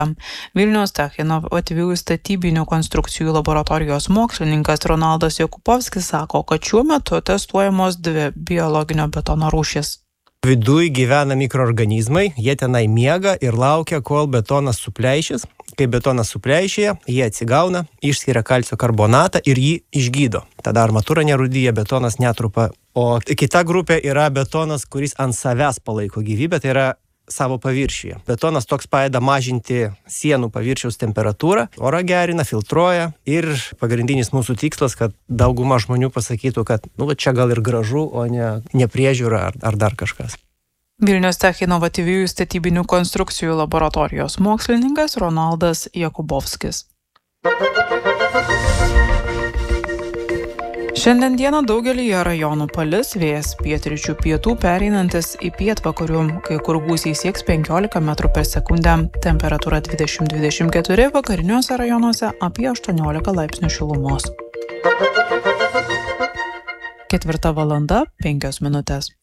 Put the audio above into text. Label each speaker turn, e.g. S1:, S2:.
S1: Vilniaus Tech inovatyvių statybinių konstrukcijų laboratorijos mokslininkas Ronaldas Jakubovskis sako, kad šiuo metu testuojamos 2 biologinio betono rūšis.
S2: Viduj gyvena mikroorganizmai, jie tenai miega ir laukia, kol betonas supleišės. Kai betonas supleišėja, jie atsigauna, išskiria kalcio karbonatą ir jį išgydo. Tada armatūra nerūdyja, betonas netrupa. O kita grupė yra betonas, kuris ant savęs palaiko gyvybę, tai yra savo paviršiuje. Betonas toks padeda mažinti sienų paviršiaus temperatūrą, orą gerina, filtruoja ir pagrindinis mūsų tikslas, kad dauguma žmonių pasakytų, kad čia gal ir gražu, o ne priežiūra ar dar kažkas.
S1: Vilniaus Tech inovatyvių statybinių konstrukcijų laboratorijos mokslininkas Ronaldas Jakubovskis. Šiandien dieną daugelyje rajonų palis, vėjas pietryčių pietų pereinantis į pietvakarių, kai kur gūsiai sieks 15 m/s, temperatūra 20-24, vakariniuose rajonuose apie 18 laipsnių šilumos. 4:05 min.